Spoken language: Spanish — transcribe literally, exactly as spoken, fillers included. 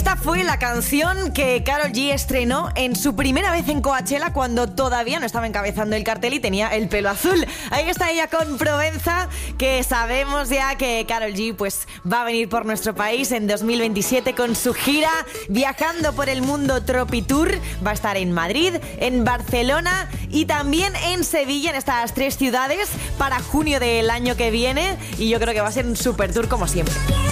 Esta fue la canción que Karol G estrenó en su primera vez en Coachella, cuando todavía no estaba encabezando el cartel y tenía el pelo azul. Ahí está ella con Provenza, que sabemos ya que Karol G pues va a venir por nuestro país en dos mil veintisiete con su gira Viajando por el Mundo Tropitour. Va a estar en Madrid, en Barcelona y también en Sevilla, en estas tres ciudades, para junio del año que viene, y yo creo que va a ser un super tour como siempre.